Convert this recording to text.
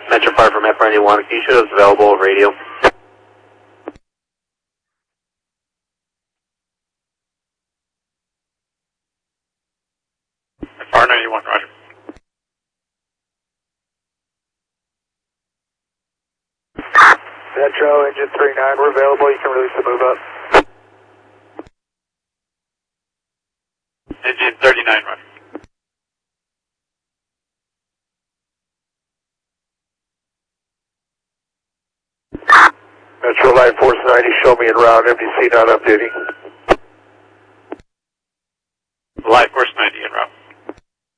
Metro 5 from F91. Can you show us available radio? R91, roger. Metro, engine 39, we're available. You can release the move up. Engine 39, roger. Metro Line Force 90, show me en route, MDC not updating.